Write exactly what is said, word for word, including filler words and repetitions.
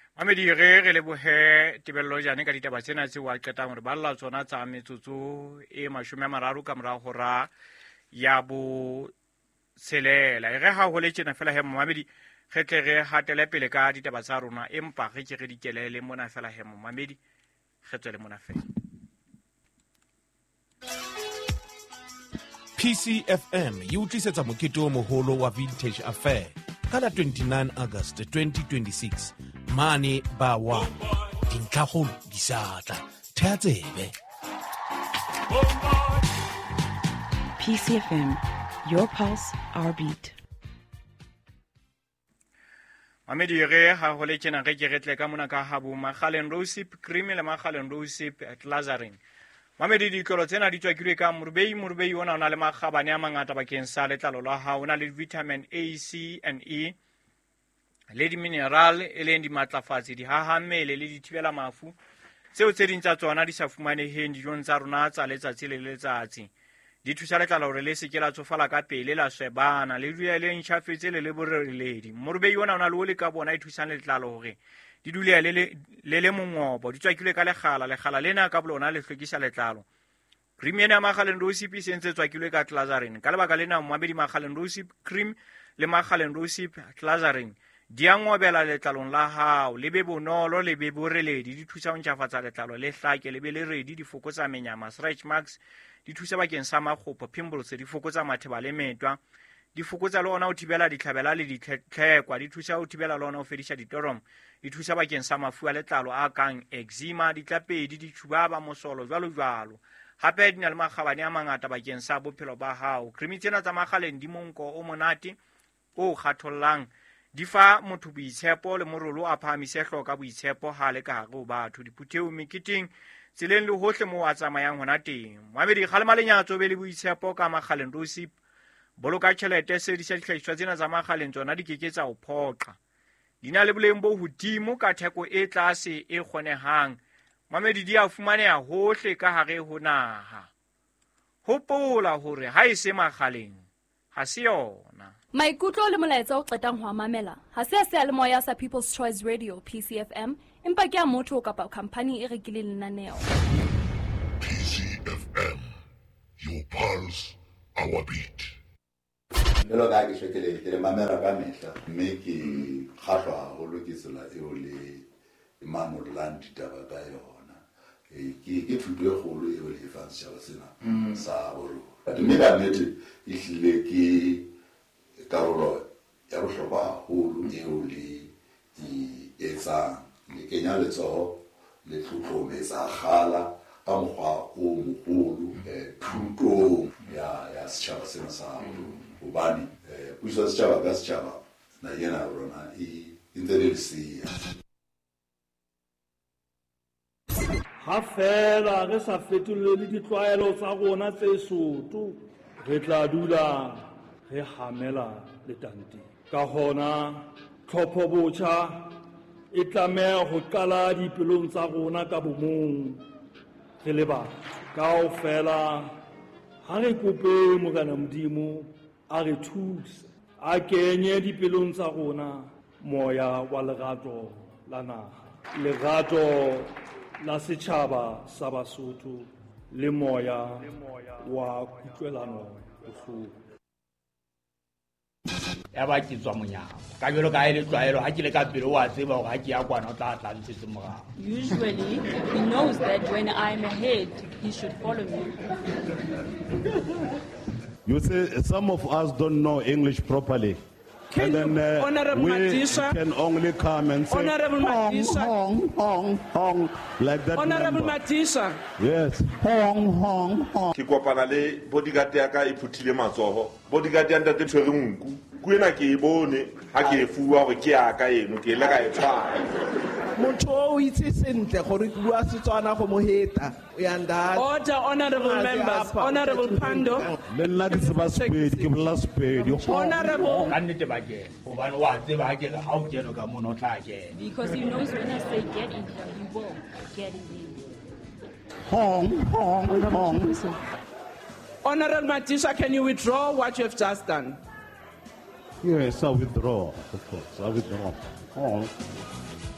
Mamedi re re le bohe tibello jane ka ditaba tsena tse wa qeta hore ba lla tsona tsa metsotso e mashome a mararo ka mora hora ya bo selela e re ha ho le tjena fela he Mamedi re tle re hatele pele ka ditaba tsa rona empa re ke re dikelele mona fela he Mamedi re tswele mona fela. P C F M e utlwisetsa mokete o moholo wa Vintage Affair ka la twenty-nine August twenty twenty-six mane ba wa dintlhagolo disatla thea tsebe. P C F M, your pulse, our beat. Mamedi re ha ho le tjena re ke re tle ka mona ka habu Magalen Rosip Cream le Magalen Rosip at Lazarin. Mamedi ditlolo tsena di tswakilwe ka Murbei Murbei ona ona le magabane a mangata bakeng sa letlalo la hao ona le vitamin A, C and E le di mineral e le di matlafatsi di hahammele le di thibela mafu tseo tse ding tsa tsona di sa fumaneheng dijong tsa rona tsa letsatsi le letsatsi di thusa letlalo hore le se ke la tsofala ka pele la shebana le dula le ntjhafetse le le boreledi. Murbei ona ona le o le ka bona e thusang letlalo hore di dule le le le mongobo di tswakilwe ka legala legala lena ka bolona le hlokisa letlalo. Cream ena Magalen Rosip e sentse tswakilwe ka Lazarin ka lebaka lena Mamedi Magalen Rosip Cream le Magalen Rosip Lazarin di a ngobela letlalong la hao le be bonolo le be boreledi di thusa ho ntjhafatsa letlalo le hlake le be le redi di fokotsa menyama stretch marks di thusa bakeng sa makgopo pimples di fokotsa matheba le metwa di fokotsa le ona ho thibela ditlhabela le ditlhekwa di thusa ho thibela le ona ho fedisha ditorom di thusa bakeng sa mafu a letlalo a kang eczema ditlapedi di thubaba mosolo jwalo jwalo hape di na le magabane a mangata bakeng sa bophelo ba hao. Cream tsena tsa Magalen di monko o monate o kgathollang di fa motho boitshepo le morolo a phahamise hloka boitshepo ha le ka hare ho batho diputheo meketing tseleng le hohle mo a tsamayang hona teng. Mamedi kgalema lenyatso be le boitshepo ka Magalen Rosip boloka tjhelete se di sa dihlahiswa tsena tsa Magalen tsona di keketsa ho phoqa di na le boleng bo hodimo ka theko e tlase e kgonehang. Mamedi di a fumaneha hohle ka hare ho naha. Hopola hore ha e se Magalen ha se yona. Maikutlo le molaetsa o qetang ho mamela ha se se le moya sa People's Choice Radio P C F M empa ke a motho kapa company e rekile lenaneo. P C F M, your pulse, our beat. Hello ga ke shekele ke mamela ka mehla mme ke khahlwa ho lokisela eo le Emmanuel Land ditaba ka yona e ke ke thuto e kgolo eo le fa setjhaba sena sa bolo mme ba nnete e hlile ke karolo ya bohlokwa haholo eo le di etsa le kenya letsoho le tlhotlhometsa kgala ka mokgwa o moholo thutong ya ya setjhaba sena sa bolo ubani puso setjhaba ka setjhaba na yena rona e interelisia ha fela re sa fetolle ditlwaelo tsa rona tse soto re tla dula re hamela le tanti ka hona tlhopho botjha e tlameha ho qala dipelong tsa rona ka bomong re le batho kaofela ha re kope Morena Modimo a re thuse a kenye dipelong tsa rona moya wa lerato la naha lerato la setjhaba sa Basotho le moya wa kutlwelano bohloko ya ba ke tswa monyako ka jelo ka ile tlwaelo ha ke le ka pele wa tseba hore ha ke ya kwana o tla tla ntse morao. Usually he knows that when I'm ahead he should follow me. You say some of us don't know English properly. Can and then uh, Honorable we Matisha, can only come and say Honorable hong, Matisha, hong, hong, hong, like that. Honorable number. Matisha. Yes. Hong, hong, hong. Ke kopana le bodyguard ya ka e phuthile matsoho. Bodyguard ya ntate tshwere nku. Kuena ke e bone ha ke e fuwa hore ke ya ka eno ke le ka e tshwara. Motho o itse sentle gore ke bua Setswana go mo heta. O ya ndala. Order, honorable members, honorable Pando. Le nna ke tseba Sepedi ke bola Sepedi. Honorable. Ka nnete ba ke hobane wa tseba ha ke ha o keno ka mona o tla kena. Because he knows when I say get in here, he will get in. Hong, hong, hong. Honorable Matisha, can you withdraw what you have just done? Yes, I withdraw, of course. I withdraw. Hong.